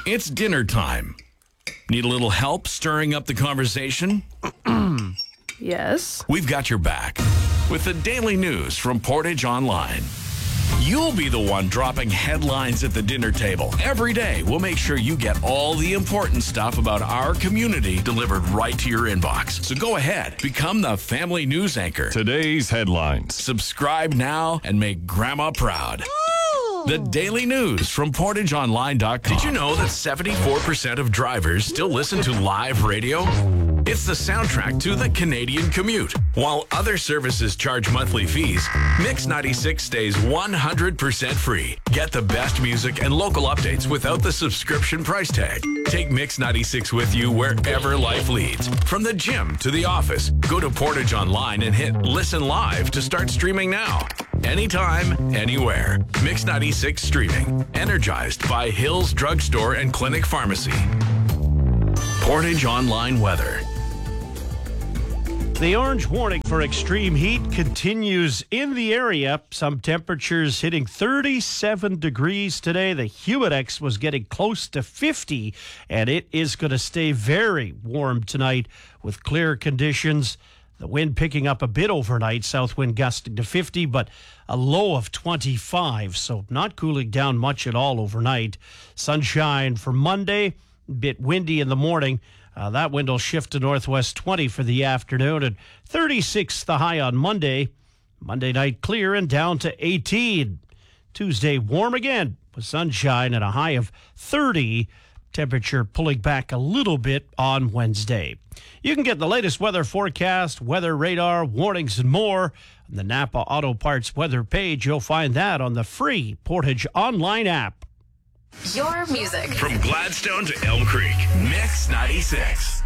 It's dinner time. Need a little help stirring up the conversation? Yes. We've got your back with the daily news from Portage Online. You'll be the one dropping headlines at the dinner table. Every day, we'll make sure you get all the important stuff about our community delivered right to your inbox. So go ahead, become the family news anchor. Today's headlines. Subscribe now and make Grandma proud. The daily news from PortageOnline.com. Did you know that 74% of drivers still listen to live radio? It's the soundtrack to the Canadian commute. While other services charge monthly fees, Mix 96 stays 100% free. Get the best music and local updates without the subscription price tag. Take Mix 96 with you wherever life leads. From the gym to the office, go to Portage Online and hit Listen Live to start streaming now. Anytime, anywhere. Mix 96 streaming. Energized by Hills Drugstore and Clinic Pharmacy. Portage Online weather. The orange warning for extreme heat continues in the area. Some temperatures hitting 37 degrees today. The Humidex was getting close to 50, and it is going to stay very warm tonight with clear conditions. The wind picking up a bit overnight, south wind gusting to 50, but a low of 25, so not cooling down much at all overnight. Sunshine for Monday, a bit windy in the morning. That wind will shift to northwest 20 for the afternoon, and 36 the high on Monday. Monday night clear and down to 18. Tuesday warm again with sunshine and a high of 30. Temperature pulling back a little bit on Wednesday. You can get the latest weather forecast, weather radar, warnings, and more on the Napa Auto Parts weather page. You'll find that on the free Portage Online app. Your music. From Gladstone to Elm Creek, Mix 96.